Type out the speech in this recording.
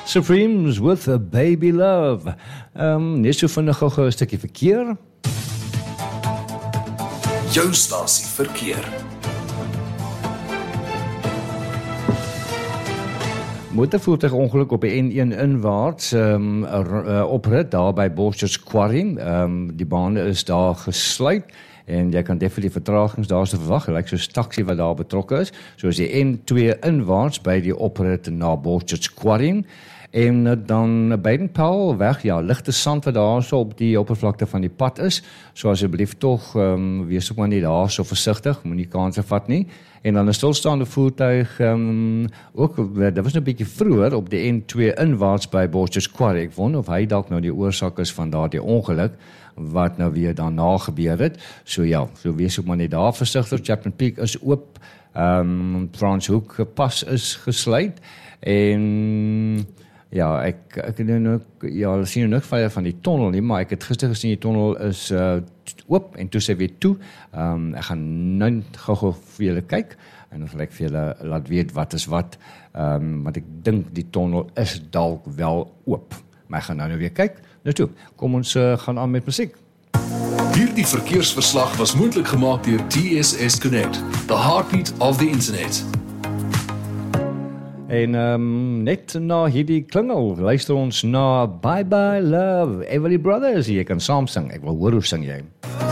Supremes with a Baby Love. Net so vinnig gou 'n stukkie verkeer. Jou stasie verkeer. Motorvoertuigongeluk op die N1 inwaarts, oprit daar by Borchers Quarry. Die bane is daar gesluit en jy kan definitief vertragings daar se verwag, lyk soos taxi wat daar betrokke is. Soos die N2 inwaarts by die oprit na Borchers Quarry. En dan Baden-Powell weg, ja, ligte sand wat daar so op die oppervlakte van die pad is. So asseblief tog, wees ook maar nie daar so versigtig, moenie kanse vat nie. En dan 'n stilstaande voertuig, ook, dit was 'n bietjie vroeër op die N2 inwaarts by Borchers Quarry. Ek wonder of hy dalk nou die oorsaak is van daardie ongeluk, wat nou weer daarna gebeur het. So ja, so wees ook maar net daar versigtig. Chapman Peak is oop, Frans Hoek pas is gesluit, en ja, ek sien nog van die tonnel nie, maar ek het gister gesien die tonnel is oop en toe sê weer toe. Ek gaan nou gou vir julle kyk en dan sal ek vir julle laat weet wat is wat, want ek dink die tonnel is dalk wel oop. Maar ek gaan nou weer kyk. Nou toe, kom ons gaan aan met musiek. Hierdie verkeersverslag was moontlik gemaak deur TSS Connect, the heartbeat of the internet. En net na hierdie klingel, luister ons na Bye Bye Love, Everly Brothers. Jy kan saam sing, ek wil hoor hoe sing jy.